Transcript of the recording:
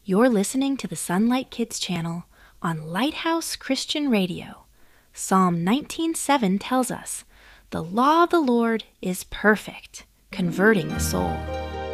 You're listening to the Sunlight Kids channel on Lighthouse Christian Radio. Psalm 19:7 tells us, "The law of the Lord is perfect, converting the soul."